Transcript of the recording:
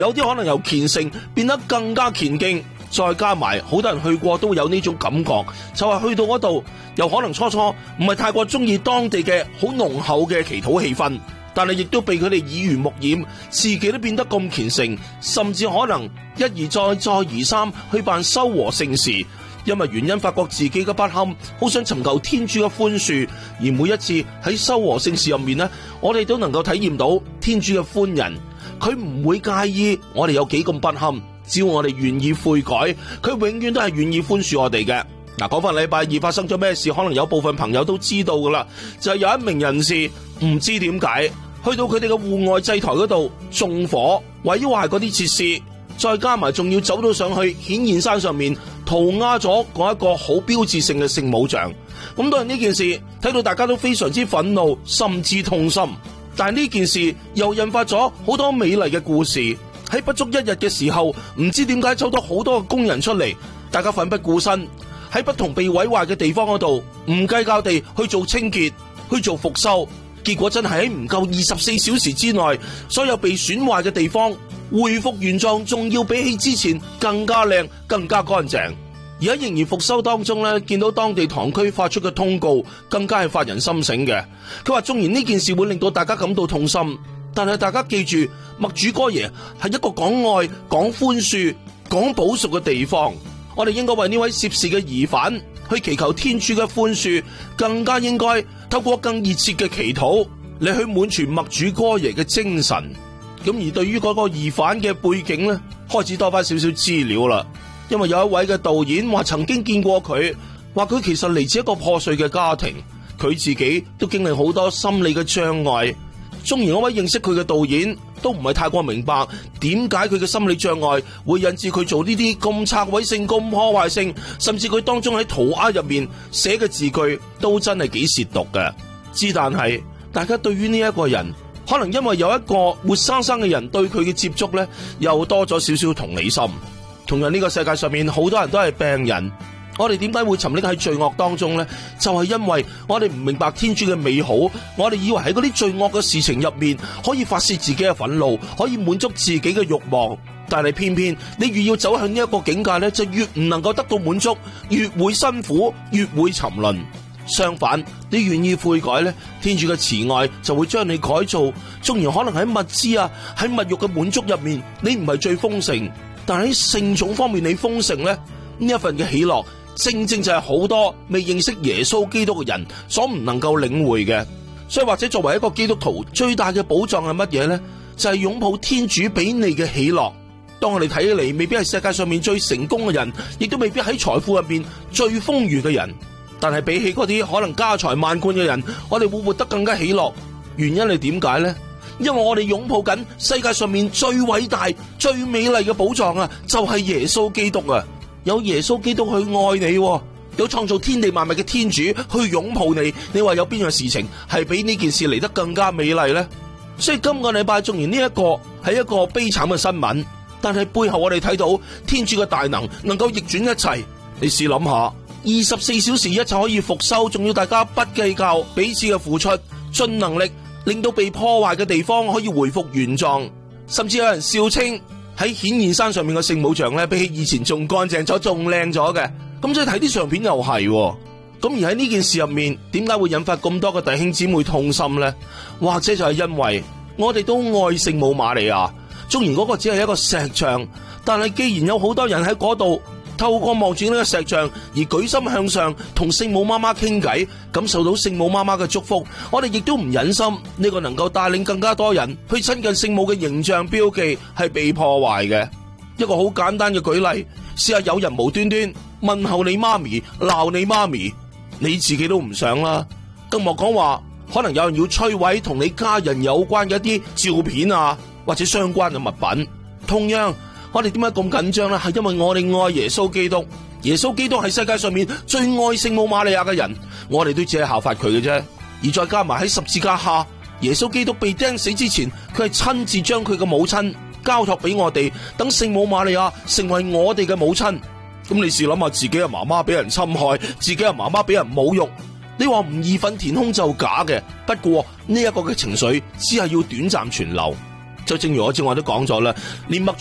有啲可能由虔誠變得更加虔敬，再加埋好多人去過都有呢種感覺，就係去到嗰度又可能初初唔係太過中意當地嘅好濃厚嘅祈禱氣氛，但係亦都被佢哋耳濡目染，自己都變得咁虔誠，甚至可能一而再再而三去辦修和聖事，因為原因發覺自己嘅不堪，好想尋求天主嘅寬恕，而每一次喺修和聖事入面呢，我哋都能夠體驗到天主嘅寬仁，佢唔會介意我哋有幾咁不堪，只要我哋願意悔改，佢永遠都係願意寬恕我哋嘅。嗱，講翻禮拜二發生咗咩事，可能有部分朋友都知道噶啦，就係有一名人士唔知點解去到佢哋嘅戶外祭台嗰度縱火毀壞嗰啲設施，再加埋仲要走到上去顯現山上面塗鴉咗嗰一個好標誌性嘅聖母像。咁當然呢件事睇到大家都非常之憤怒，甚至痛心，但係呢件事又引發咗好多美麗嘅故事。喺不足一日嘅時候，唔知點解走到好多嘅工人出嚟，大家奮不顧身喺不同被毀壞嘅地方嗰度唔計較地去做清潔，去做復修，結果真係喺唔夠24小時之內，所有被損壞嘅地方恢復原狀，仲要比起之前更加靚，更加乾淨。而喺仍然復修當中咧，見到當地堂區發出嘅通告，更加係發人心醒嘅。佢話縱然呢件事會令到大家感到痛心，但係大家記住，默主哥爺係一個講愛、講寬恕、講補贖嘅地方。我哋應該為呢位涉事嘅疑犯去祈求天主嘅寬恕，更加應該透過更熱切嘅祈禱嚟去滿全默主哥爺嘅精神。咁而對於嗰個疑犯嘅背景咧，開始多翻少少資料啦。因為有一位嘅導演話曾經見過佢，話佢其實嚟自一個破碎嘅家庭，佢自己都經歷好多心理嘅障礙。縱然嗰位認識佢嘅導演都唔係太過明白點解佢嘅心理障礙會引致佢做呢啲咁拆毀性、咁破壞性，甚至佢當中喺塗鴉入面寫嘅字句都真係幾褻瀆嘅。之但係大家對於呢一個人，可能因為有一個活生生嘅人對佢嘅接觸呢，又多咗少少同理心。同樣呢個世界上面好多人都係病人，我哋點解會沉溺喺罪惡當中呢？就係因為我哋唔明白天主嘅美好，我哋以為喺嗰啲罪惡嘅事情入面可以發洩自己嘅憤怒，可以滿足自己嘅慾望，但係偏偏你越要走向呢一個境界呢，就越唔能夠得到滿足，越會辛苦，越會沉淪。相反，你願意悔改呢，天主嘅慈愛就會將你改造。縱然可能喺物資啊，喺物慾嘅滿足入面，你唔係最豐盛，但係喺聖寵方面你豐盛呢，呢一份嘅喜樂正正就係好多未認識耶穌基督嘅人所唔能夠領會嘅。所以或者作為一個基督徒，最大嘅寶藏係乜嘢呢？就係擁抱天主俾你嘅喜樂。當我哋睇起嚟未必係世界上面最成功嘅人，亦都未必喺財富入面最豐裕嘅人，但係比起嗰啲可能家財萬貫嘅人，我哋會活得更加喜樂。原因係點解呢？因為我哋擁抱緊世界上面最偉大、最美麗嘅寶藏啊，就係耶穌基督啊！有耶穌基督去愛你，有創造天地萬物嘅天主去擁抱你。你話有邊樣事情係比呢件事嚟得更加美麗呢？所以今個禮拜縱然呢一個係一個悲慘嘅新聞，但係背後我哋睇到天主嘅大能夠逆轉一切。你試諗下，24小時一切可以復修，仲要大家不計較彼此嘅付出，盡能力令到被破壞嘅地方可以回復原狀。甚至有人笑稱喺顯現山上面嘅聖母像咧，比起以前仲乾淨咗，仲靚咗嘅。咁所以睇啲相片又係咁。而喺呢件事入面，點解會引發咁多嘅弟兄姊妹痛心呢？或者就係因為我哋都愛聖母瑪利亞，縱然嗰個只係一個石像，但係既然有好多人喺嗰度透過望住呢個石像而舉心向上，同聖母媽媽傾偈，感受到聖母媽媽嘅祝福，我哋亦都唔忍心呢個能夠帶領更加多人去親近聖母嘅形象標記係被破壞嘅。一個好簡單嘅舉例，試下有人無端端問候你媽咪，鬧你媽咪，你自己都唔想啦，更莫講話可能有人要摧毀同你家人有關嘅一啲照片啊，或者相關嘅物品。同樣，我哋點解咁緊張呢？係因為我哋愛耶穌基督，耶穌基督係世界上面最愛聖母瑪利亞嘅人，我哋都只係效法佢嘅啫。而再加埋喺十字架下，耶穌基督被釘死之前，佢係親自將佢嘅母親交託俾我哋，等聖母瑪利亞成為我哋嘅母親。咁你試諗下，自己嘅媽媽俾人侵害，自己嘅媽媽俾人侮辱，你話唔義憤填膺就假嘅。不過呢一個嘅情緒只係要短暫存留。 就正如我正話都講咗啦，連麥